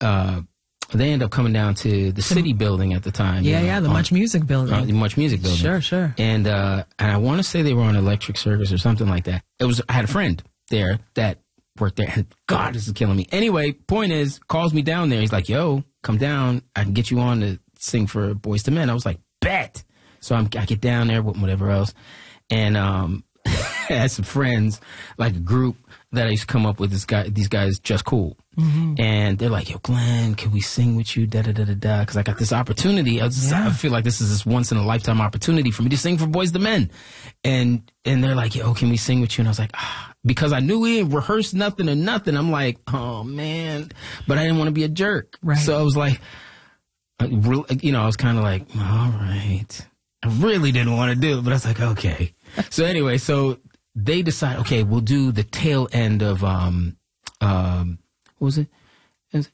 they end up coming down to the City building at the time. Yeah, the Much Music building. The Much Music building. Sure. And I want to say they were on Electric Circus or something like that. I had a friend there that worked there, and God, this is killing me. Anyway, point is, calls me down there. He's like, yo, come down. I can get you on to sing for Boyz II Men. I was like, bet. So I get down there with whatever else. And I had some friends, like a group that I used to come up with. These guys, Just Cool. Mm-hmm. And they're like, yo, Glenn, can we sing with you? Da-da-da-da-da. Because I got this opportunity. I feel like this is this once-in-a-lifetime opportunity for me to sing for Boyz II Men. And they're like, yo, can we sing with you? And I was like, because I knew we had rehearsed nothing. I'm like, oh, man. But I didn't want to be a jerk. Right. So I was like, I was kind of like, all right. I really didn't want to do it, but I was like, okay. So anyway, they decide, okay, we'll do the tail end of, what was it?